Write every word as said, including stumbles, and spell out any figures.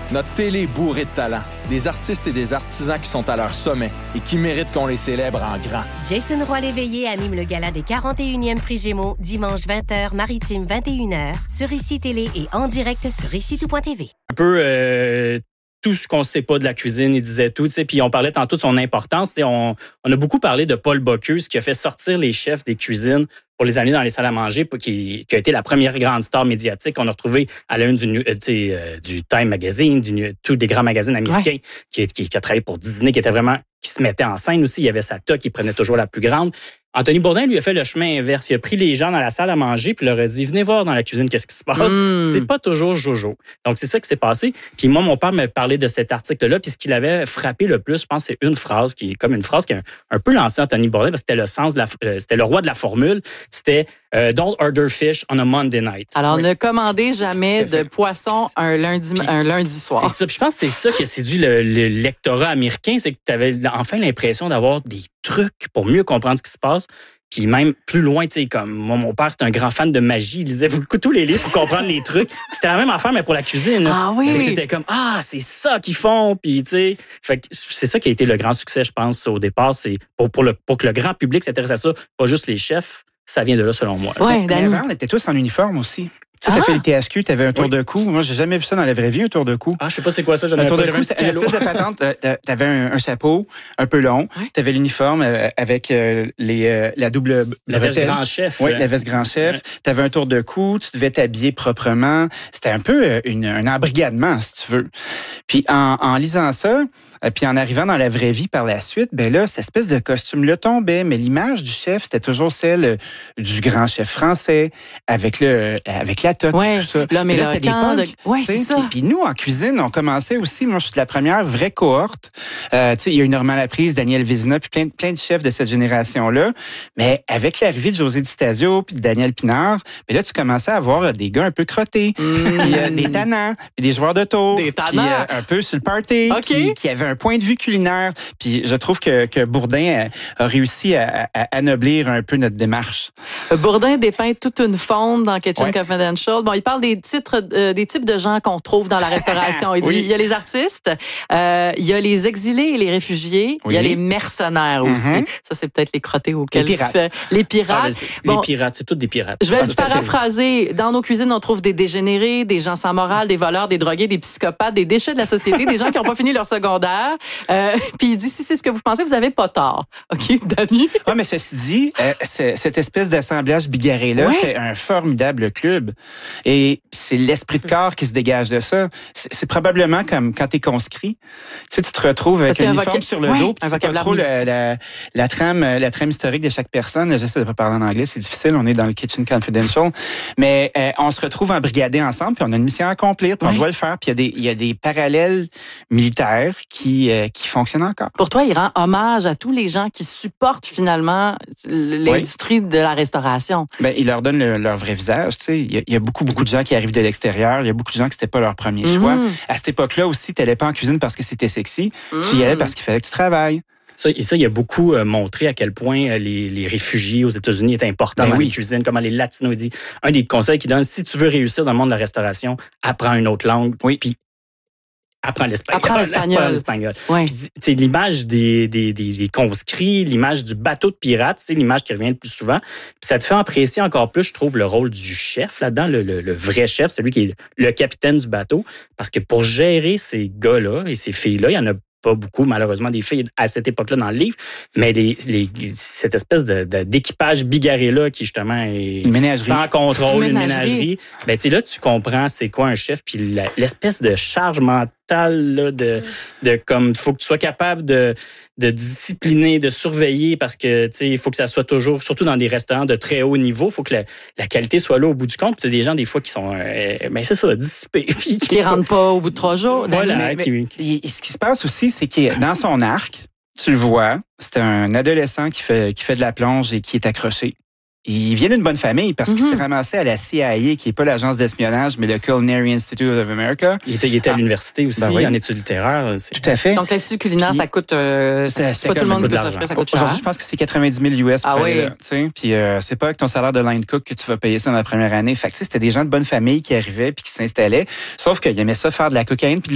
Notre télé est bourrée de talent. Des artistes et des artisans qui sont à leur sommet et qui méritent qu'on les célèbre en grand. Jason Roy-Léveillé anime le gala des quarante et unième Prix Gémeaux, dimanche vingt heures, Maritime vingt et une heures, sur Ici Télé et en direct sur ici tout point t v. Un peu euh, tout ce qu'on ne sait pas de la cuisine, il disait tout. Puis on parlait tantôt de son importance. On, on a beaucoup parlé de Paul Bocuse, qui a fait sortir les chefs des cuisines pour les amener dans les salles à manger, qui, qui a été la première grande star médiatique qu'on a retrouvée à la une du, euh, euh, du Time Magazine, du, tous des grands magazines américains, ouais. qui, qui, qui a travaillé pour Disney, qui était vraiment, qui se mettait en scène aussi. Il y avait sa toque, qui prenait toujours la plus grande. Anthony Bourdain, lui, a fait le chemin inverse. Il a pris les gens dans la salle à manger puis leur a dit, venez voir dans la cuisine qu'est-ce qui se passe. Mm. C'est pas toujours jojo. Donc, c'est ça qui s'est passé. Puis moi, mon père me parlait de cet article-là. Puis ce qui l'avait frappé le plus, je pense, c'est une phrase qui est comme une phrase qui a un, un peu lancé Anthony Bourdain, parce que c'était le sens de la, euh, c'était le roi de la formule. C'était euh, don't order fish on a Monday night. Alors, oui. ne commandez jamais de poisson un lundi, puis, un lundi soir. C'est ça. Puis je pense que c'est ça qui a séduit le, le lectorat américain, c'est que tu avais enfin l'impression d'avoir des trucs pour mieux comprendre ce qui se passe. Puis même plus loin, tu sais, comme moi, mon père, c'était un grand fan de magie. Il lisait beaucoup tous les livres pour comprendre les trucs. C'était la même affaire, mais pour la cuisine. Ah oui? C'était comme, ah, c'est ça qu'ils font. Puis, tu sais, fait que c'est ça qui a été le grand succès, je pense, au départ. C'est pour, pour, le, pour que le grand public s'intéresse à ça, pas juste les chefs. Ça vient de là, selon moi. Oui, mais avant, on était tous en uniforme aussi. Tu sais, Ah. t'as fait le T S Q, t'avais un tour Oui. de cou. Moi, j'ai jamais vu ça dans la vraie vie, un tour de cou. Ah, je sais pas c'est quoi ça. J'en Un avais tour pas, de j'avais cou, un c'était une stylo. espèce de patente. euh, T'avais un, un chapeau un peu long. Ouais. T'avais l'uniforme euh, avec euh, les, euh, la double La veste bretelle. grand chef. Oui, la veste grand chef. Ouais. T'avais un tour de cou, tu devais t'habiller proprement. C'était un peu euh, une, un embrigadement, si tu veux. Puis en, en lisant ça, euh, puis en arrivant dans la vraie vie par la suite, ben là, cette espèce de costume-là tombait, mais l'image du chef, c'était toujours celle euh, du grand chef français, avec le euh, avec la toque Ouais, et tout ça. l'homme Mais et là, le c'était des camp punks, de- ouais, tu sais. c'est ça. Puis, puis nous, en cuisine, on commençait aussi, moi, je suis de la première vraie cohorte. Euh, tu sais, il y a eu Normand Laprise, Daniel Vézina, puis plein, plein de chefs de cette génération-là. Mais avec l'arrivée de José Di Stasio puis de Daniel Pinard, puis là, tu commençais à avoir des gars un peu crottés, Mm. puis euh, des tannants, puis des joueurs de tour, Des puis tannants. euh, un peu sur le party, OK. qui, qui avaient un point de vue culinaire. Puis je trouve que, que Bourdain a, a réussi à, à anoblir un peu notre démarche. Bourdain dépeint toute une faune dans Kitchen Ouais. Confidential. Bon, il parle des titres, euh, des types de gens qu'on trouve dans la restauration. Il dit, Oui. il y a les artistes, euh, il y a les exilés et les réfugiés, Oui. il y a les mercenaires aussi. Mhm. Ça, c'est peut-être les crottés auxquels Les tu pirates. fais. Les pirates. Ah, mais c'est- Bon, les pirates, c'est tous des pirates. je vais Ah, te tout à fait. paraphraser. Dans nos cuisines, on trouve des dégénérés, des gens sans morale, des voleurs, des drogués, des psychopathes, des déchets de la société, des gens qui n'ont pas fini leur secondaire. Euh, Puis il dit, si c'est ce que vous pensez, vous avez pas tort. OK, Dani? Oui, mais ceci dit, euh, c'est- cette espèce d'assemblage bigarré-là Ouais. fait un formidable club. Et c'est l'esprit de corps qui se dégage de ça. C'est c'est probablement comme quand t'es conscrit. Tu sais, tu te retrouves avec Parce qu'il y a un un uniforme voca- sur le ouais, dos, puis un c'est pas vocabulaire trop la, la, la, trame, la trame historique de chaque personne. Là, j'essaie de pas parler en anglais, c'est difficile, on est dans le Kitchen Confidential. Mais euh, on se retrouve embrigadés ensemble, puis on a une mission à accomplir, puis Ouais. on doit le faire. Puis il y a des, il y a des parallèles militaires qui, euh, qui fonctionnent encore. Pour toi, il rend hommage à tous les gens qui supportent finalement l'industrie de la restauration. Ben, ils leur donnent le- leur vrai visage. Tu sais, il y, a- il y a beaucoup, beaucoup de gens qui arrivent de l'extérieur. Il y a beaucoup de gens qui c'était pas leur premier Mhm. choix. À cette époque-là aussi, tu n'allais pas en cuisine parce que c'était sexy. Tu y Mhm. allais parce qu'il fallait que tu travailles. Ça, et ça, il a beaucoup euh, montré à quel point euh, les, les réfugiés aux États-Unis étaient importants Ben dans oui. les cuisines, comment les Latinos, il dit. Un des conseils qu'il donne, si tu veux réussir dans le monde de la restauration, apprends une autre langue, Oui. puis apprends l'espagnol. Apprends l'espagnol. l'espagnol. Ouais. Puis, tu sais, l'image des, des, des, des conscrits, l'image du bateau de pirate, c'est l'image qui revient le plus souvent. Puis ça te fait apprécier encore plus, je trouve, le rôle du chef là-dedans, le, le, le vrai chef, celui qui est le capitaine du bateau. Parce que pour gérer ces gars-là et ces filles-là, il y en a pas beaucoup, malheureusement, des filles à cette époque-là dans le livre, mais les, les, cette espèce de, de, d'équipage bigarré-là qui, justement, est Une ménagerie. sans contrôle, Une une ménagerie. ménagerie, ben, tu sais, là, tu comprends c'est quoi un chef, puis la- l'espèce de charge mentale, là, de, de comme, il faut que tu sois capable de, de discipliner, de surveiller, parce que, tu sais, il faut que ça soit toujours, surtout dans des restaurants de très haut niveau, il faut que la, la qualité soit là au bout du compte. Puis t'as des gens, des fois, qui sont, euh, ben, c'est ça, dissipés. Puis Qui rentrent pas au bout de trois jours. Dani. Voilà. Mais- mais- qui- et ce qui se passe aussi, c'est que dans son arc, tu le vois, c'est un adolescent qui fait, qui fait de la plonge et qui est accroché. Il vient d'une bonne famille parce qu'il Mhm. s'est ramassé à la C I A, qui n'est pas l'agence d'espionnage, mais le Culinary Institute of America. Il était, il était à Ah. l'université aussi, Ben oui. en études littéraires. C'est- Tout à fait. Donc, l'Institut culinaire, Puis- ça coûte... Euh, Ça- c'est pas ça tout le monde coûte qui de peut s'offrir, l'argent. ça coûte cher. Aujourd'hui, je pense que c'est quatre-vingt-dix mille U S Ah pour oui. aller là, tu sais. Puis euh, c'est pas avec ton salaire de line cook que tu vas payer ça dans la première année. Fait que tu sais, c'était des gens de bonne famille qui arrivaient puis qui s'installaient. Sauf qu'ils aimaient ça faire de la cocaïne puis de